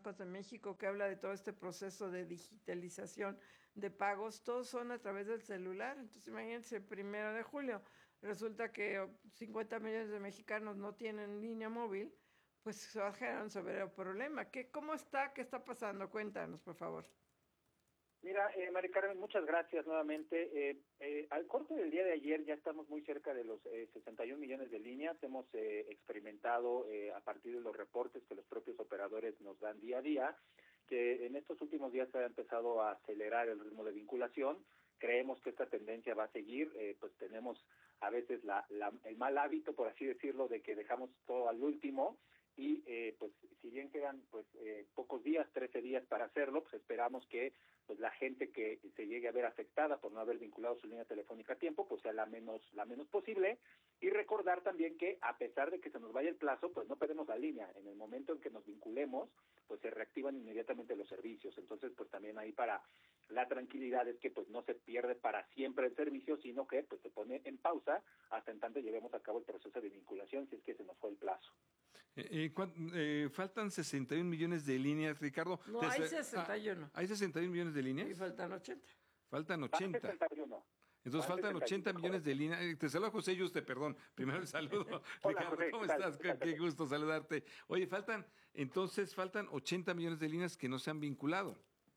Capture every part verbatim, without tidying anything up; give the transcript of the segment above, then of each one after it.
Bancos de México, que habla de todo este proceso de digitalización de pagos, todos son a través del celular. Entonces, imagínense, el primero de julio, resulta que cincuenta millones de mexicanos no tienen línea móvil, pues se va a generar un severo problema. ¿Qué, ¿Cómo está? ¿Qué está pasando? Cuéntanos, por favor. Mira, eh, Mari Carmen, muchas gracias nuevamente. Eh, eh, al corte del día de ayer ya estamos muy cerca de los eh, sesenta y un millones de líneas. Hemos eh, experimentado eh, a partir de los reportes que los propios operadores nos dan día a día, que en estos últimos días se ha empezado a acelerar el ritmo de vinculación. Creemos que esta tendencia va a seguir, eh, pues tenemos a veces la, la, el mal hábito, por así decirlo, de que dejamos todo al último. Y eh, pues si bien quedan pues eh, pocos días, trece días para hacerlo, pues esperamos que pues la gente que se llegue a ver afectada por no haber vinculado su línea telefónica a tiempo, pues sea la menos la menos posible. Y recordar también que a pesar de que se nos vaya el plazo, pues no perdemos la línea. En el momento en que nos vinculemos, pues se reactivan inmediatamente los servicios. Entonces, pues también ahí para la tranquilidad es que pues no se pierde para siempre el servicio, sino que pues se pone en pausa hasta en tanto llevemos a cabo el proceso de vinculación, si es que se nos fue el plazo. Eh, eh, eh, faltan sesenta y un millones de líneas, Ricardo. No, hay sesenta y uno. Ah, ¿hay sesenta y un millones de líneas? Y faltan ochenta. Faltan ochenta. sesenta y uno. Entonces Van faltan ochenta millones de líneas. Eh, Te saludo, José Yuste, perdón. Primero el saludo. Hola, Ricardo, José, ¿cómo ¿qué tal? estás? Qué, qué gusto saludarte. Oye, faltan, entonces faltan ochenta millones de líneas que no se han vinculado.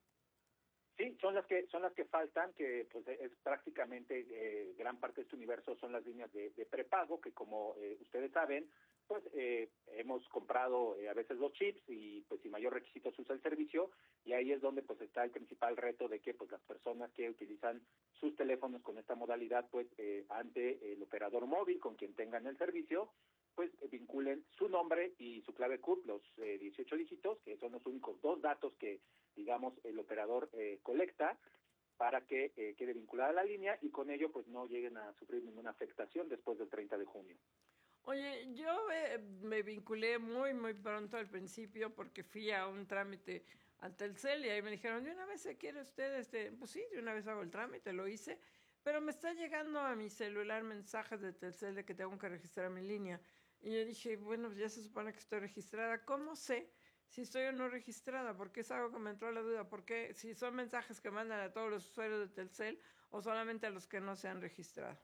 Sí, son las que son las que faltan, que pues es prácticamente eh, gran parte de este universo son las líneas de, de prepago, que como eh, ustedes saben, pues eh, hemos comprado eh, a veces los chips y pues sin mayor requisito se usa el servicio, y ahí es donde pues está el principal reto de que pues las personas que utilizan sus teléfonos con esta modalidad, pues eh, ante el operador móvil con quien tengan el servicio, pues eh, vinculen su nombre y su clave C U R, los eh, dieciocho dígitos, que son los únicos dos datos que, digamos, el operador eh, colecta para que eh, quede vinculada a la línea, y con ello pues no lleguen a sufrir ninguna afectación después del treinta de junio. Oye, yo eh, me vinculé muy, muy pronto al principio porque fui a un trámite al Telcel y ahí me dijeron, ¿de una vez se quiere usted? Este? Pues sí, de una vez hago el trámite, lo hice, pero me está llegando a mi celular mensajes de Telcel de que tengo que registrar mi línea. Y yo dije, bueno, ya se supone que estoy registrada. ¿Cómo sé si estoy o no registrada? Porque es algo que me entró la duda. ¿Por qué? Si son mensajes que mandan a todos los usuarios de Telcel o solamente a los que no se han registrado.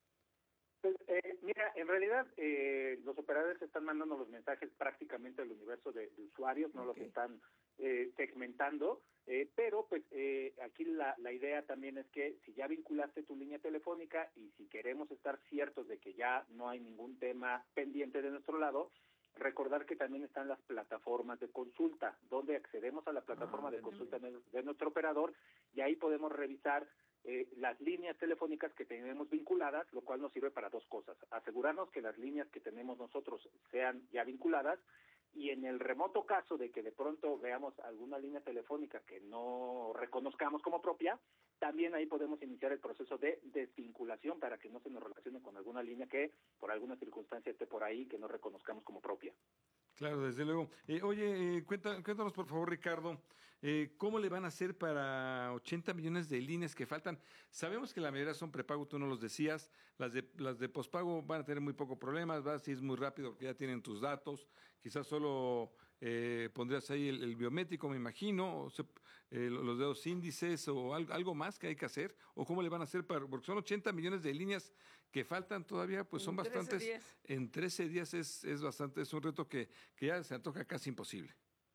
Pues, eh, mira, en realidad eh, los operadores están mandando los mensajes prácticamente al universo de, de usuarios, no Okay. los están eh, segmentando, eh, pero pues eh, aquí la, la idea también es que si ya vinculaste tu línea telefónica y si queremos estar ciertos de que ya no hay ningún tema pendiente de nuestro lado, recordar que también están las plataformas de consulta, donde accedemos a la plataforma Ah, de bueno. consulta de, de nuestro operador, y ahí podemos revisar Eh, las líneas telefónicas que tenemos vinculadas, lo cual nos sirve para dos cosas: asegurarnos que las líneas que tenemos nosotros sean ya vinculadas, y en el remoto caso de que de pronto veamos alguna línea telefónica que no reconozcamos como propia, también ahí podemos iniciar el proceso de desvinculación para que no se nos relacione con alguna línea que por alguna circunstancia esté por ahí que no reconozcamos como propia. Claro, desde luego. Eh, oye, eh, cuenta, cuéntanos por favor, Ricardo, eh, ¿cómo le van a hacer para ochenta millones de líneas que faltan? Sabemos que la mayoría son prepago, tú no los decías, las de las de pospago van a tener muy poco problemas, va, si es muy rápido porque ya tienen tus datos, quizás solo eh, pondrías ahí el, el biométrico, me imagino, o se, eh, los dedos índices o algo, algo más que hay que hacer, o cómo le van a hacer para, porque son ochenta millones de líneas que faltan todavía, pues son En trece bastantes. días. En trece días es, es bastante, es un reto que que ya se antoja casi imposible.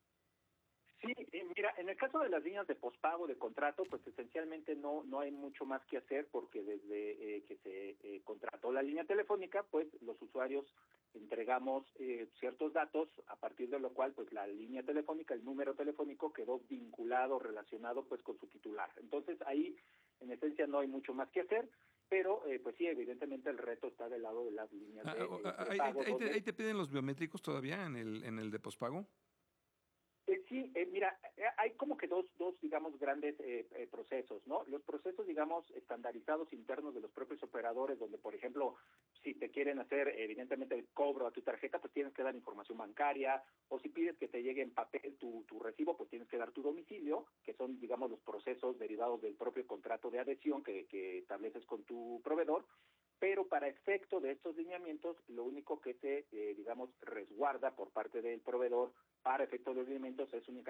Sí, eh, mira, en el caso de las líneas de pospago, de contrato, pues esencialmente no no hay mucho más que hacer, porque desde eh, que se eh, contrató la línea telefónica, pues los usuarios entregamos eh, ciertos datos, a partir de lo cual pues la línea telefónica, el número telefónico quedó vinculado, relacionado pues con su titular. Entonces ahí en esencia no hay mucho más que hacer, pero eh, pues sí, evidentemente el reto está del lado de las líneas Ah, de, ah, de ah, ahí, prepago, ahí te, donde... ahí te piden los biométricos todavía en el en el de pospago. Eh, sí, eh, mira, eh, hay como que dos, dos digamos, grandes eh, eh, procesos, ¿no? Los procesos, digamos, estandarizados internos de los propios operadores, donde, por ejemplo, si te quieren hacer, evidentemente, el cobro a tu tarjeta, pues tienes que dar información bancaria, o si pides que te llegue en papel tu, tu recibo, pues tienes que dar tu domicilio, que son, digamos, los procesos derivados del propio contrato de adhesión que, que estableces con tu proveedor. Pero para efecto de estos lineamientos, lo único que se, eh, digamos, resguarda por parte del proveedor para efecto de los lineamientos es únicamente